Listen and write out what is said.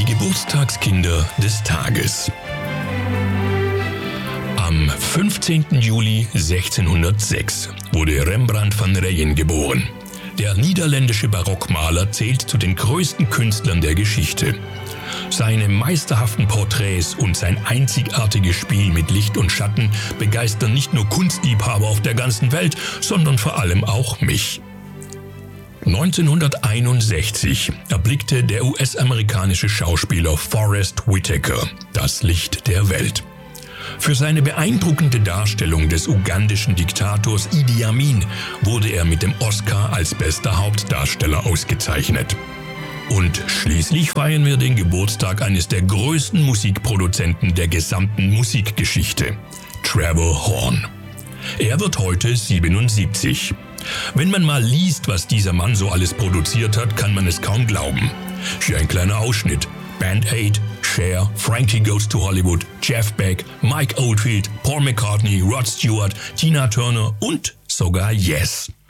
Die Geburtstagskinder des Tages. Am 15. Juli 1606 wurde Rembrandt van Rijn geboren. Der niederländische Barockmaler zählt zu den größten Künstlern der Geschichte. Seine meisterhaften Porträts und sein einzigartiges Spiel mit Licht und Schatten begeistern nicht nur Kunstliebhaber auf der ganzen Welt, sondern vor allem auch mich. 1961 erblickte der US-amerikanische Schauspieler Forest Whitaker das Licht der Welt. Für seine beeindruckende Darstellung des ugandischen Diktators Idi Amin wurde er mit dem Oscar als bester Hauptdarsteller ausgezeichnet. Und schließlich feiern wir den Geburtstag eines der größten Musikproduzenten der gesamten Musikgeschichte, Trevor Horn. Er wird heute 77. Wenn man mal liest, was dieser Mann so alles produziert hat, kann man es kaum glauben. Hier ein kleiner Ausschnitt. Band Aid, Cher, Frankie Goes to Hollywood, Jeff Beck, Mike Oldfield, Paul McCartney, Rod Stewart, Tina Turner und sogar Yes.